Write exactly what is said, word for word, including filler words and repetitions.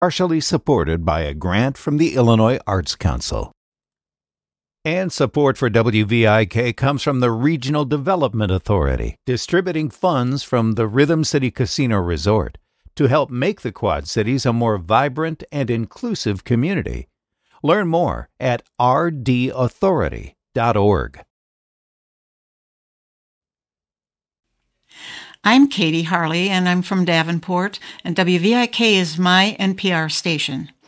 partially supported by a grant from the Illinois Arts Council. And support for W V I K comes from the Regional Development Authority, distributing funds from the Rhythm City Casino Resort to help make the Quad Cities a more vibrant and inclusive community. Learn more at r d authority dot org. I'm Katie Harley, and I'm from Davenport, and W V I K is my N P R station.